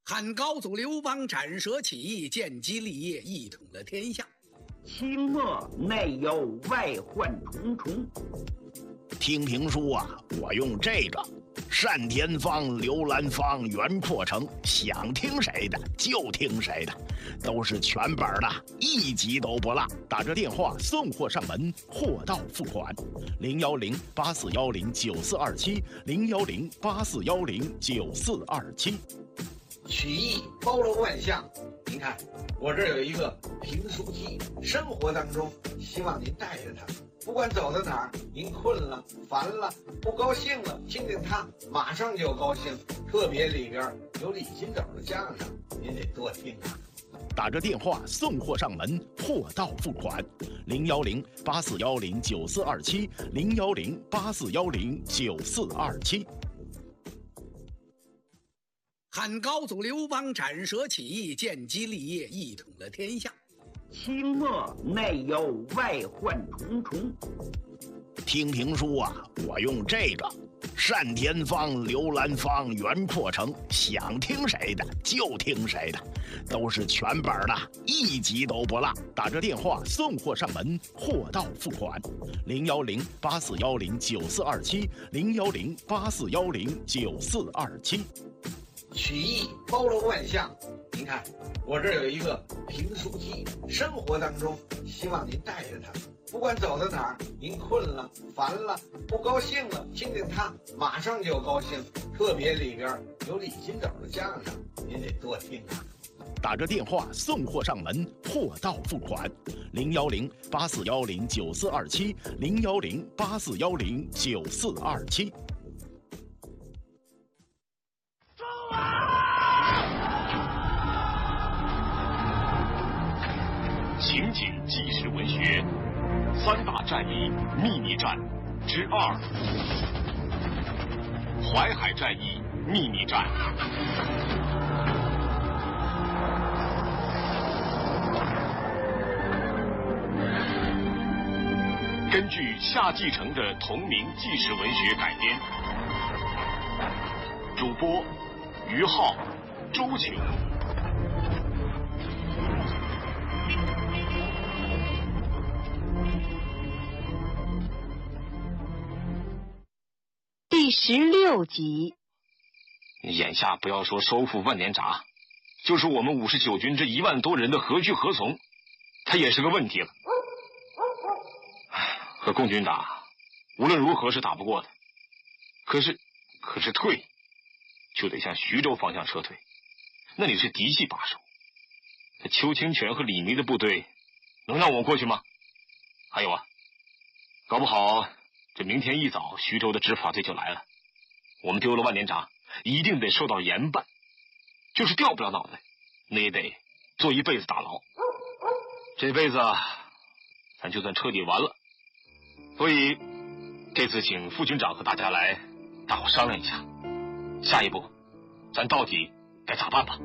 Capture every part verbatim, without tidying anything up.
汉高祖刘邦斩蛇起义，建基立业，一统了天下。 清末内忧外患重重。 听评书啊，我用这个单田芳、刘兰芳、袁阔成，想听谁的就听谁的，都是全本的，一集都不落。打这电话送货上门，货到付款。零幺零八四幺零九四二七，零幺零八四幺零九四二七。 曲艺包罗万象，您看，我这儿有一个评书机，生活当中希望您带着它，不管走到哪儿，您困了、烦了、不高兴了，听听它，马上就高兴。特别里边有李金斗的相声，您得多听啊。 打着电话送货上门，货到付款。零幺零八四幺零九四二七，零幺零八四幺零九四二七。 汉高祖刘邦斩蛇起义，建基立业，一统了天下。 清末内忧外患重重。 听评书啊，我用这个单田芳、刘兰芳、袁阔成，想听谁的就听谁的，都是全本的，一集都不落。打着电话送货上门，货到付款。零幺零八四幺零九四二七，零幺零八四幺零九四二七。 曲艺包罗万象，您看，我这儿有一个评书机，生活当中希望您带着它，不管走到哪儿，您困了、烦了、不高兴了，听听它，马上就高兴。特别里边有李金斗的相声，您得多听啊。 打着电话送货上门，货到付款。零幺零八四幺零九四二七，零幺零八四幺零九四二七。 情景纪实文学三大战役秘密战之二：淮海战役秘密战。根据夏季承的同名纪实文学改编，主播于浩、周琼。 第十六集。 眼下不要说收复万年闸，就是我们五十九军这一万多人的何去何从，它也是个问题了。和共军打，无论如何是打不过的。可是，可是退，就得向徐州方向撤退，那里是嫡系把守。这邱清泉和李弥的部队，能让我过去吗？还有啊，搞不好这明天一早，徐州的执法队就来了，我们丢了万年闸，一定得受到严办。就是掉不了脑袋，那也得做一辈子大牢。这辈子啊，咱就算彻底完了。所以这次请副军长和大家来，大伙商量一下，下一步咱到底该咋办吧？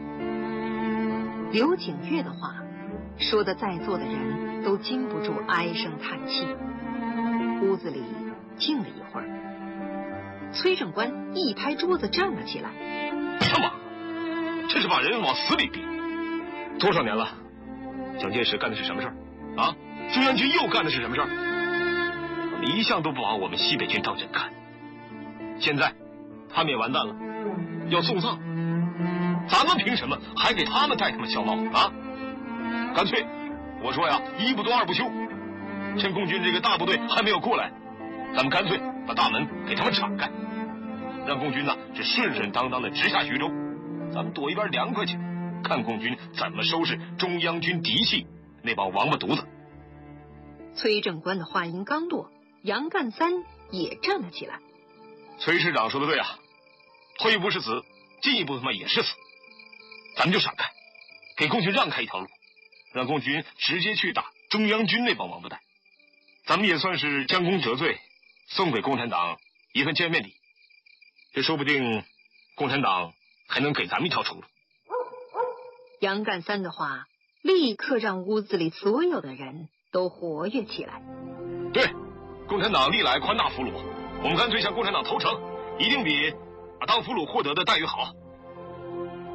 刘景岳的话说的，在座的人都禁不住唉声叹气。屋子里静了一会儿，崔正官一拍桌子站了起来：“ 他妈，这是把人往死里逼！多少年了，蒋介石干的是什么事儿啊？中央军又干的是什么事儿？他们一向都不把我们西北军当人看。现在他们也完蛋了，要送葬，咱们凭什么还给他们戴他们孝帽啊？干脆，我说呀，一不多二不休。趁共军这个大部队还没有过来，咱们干脆把大门给他们敞开，让共军呢是顺顺当当的直下徐州，咱们躲一边凉快去，看共军怎么收拾中央军嫡系那帮王八犊子。” 崔正官的话音刚落，杨干三也站了起来：“ 崔师长说的对啊，退一步是死，进一步他妈也是死，咱们就闪开，给共军让开一条路，让共军直接去打中央军那帮王八蛋。咱们也算是将功折罪，送给共产党一份见面礼。这说不定共产党还能给咱们一条出路。” 杨干三的话立刻让屋子里所有的人都活跃起来。 对，共产党历来宽大俘虏，我们干脆向共产党投诚，一定比当俘虏获得的待遇好。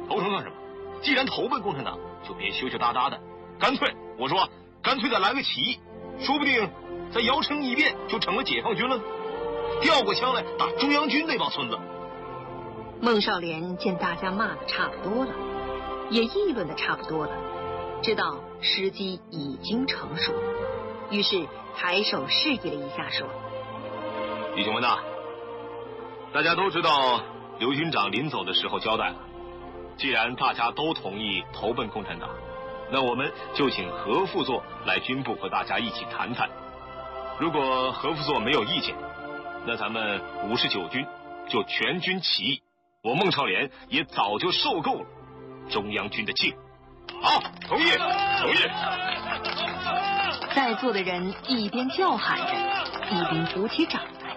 投诚干什么？既然投奔共产党，就别羞羞答答的，干脆我说，干脆再来个起义，说不定在姚城一变就成了解放军了，调过枪来打中央军那帮孙子。 孟少莲见大家骂的差不多了，也议论的差不多了，知道时机已经成熟，于是抬手示意了一下，说：“ 弟兄们呐，大家都知道刘军长临走的时候交代了，既然大家都同意投奔共产党，那我们就请何副座来军部和大家一起谈谈。如果何副座没有意见，那咱们五十九军就全军起义。我孟少莲也早就受够了中央军的气。好，同意，同意。” 在座的人一边叫喊着，一边鼓起掌来。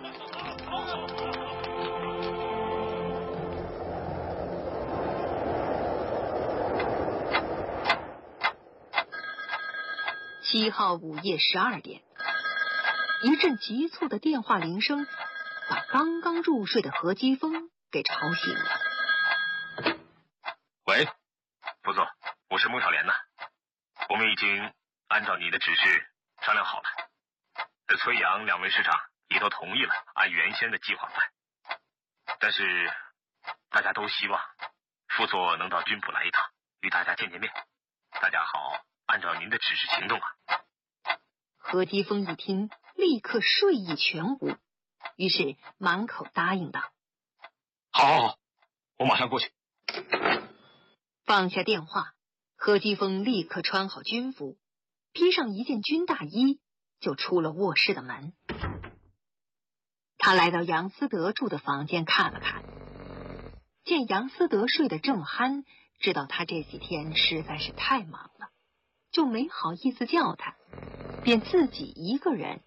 七号午夜十二点，一阵急促的电话铃声把刚刚入睡的何基峰给吵醒了。 喂，副座，我是孟少莲呐。我们已经按照你的指示商量好了，这崔杨两位师长也都同意了按原先的计划办。但是大家都希望副座能到军部来一趟，与大家见见面，大家好按照您的指示行动啊。 何基峰一听，立刻睡意全无，于是满口答应道：“ 好好好，我马上过去。” 放下电话，何基峰立刻穿好军服，披上一件军大衣，就出了卧室的门。他来到杨思德住的房间看了看，见杨思德睡得正酣，知道他这几天实在是太忙了，就没好意思叫他，便自己一个人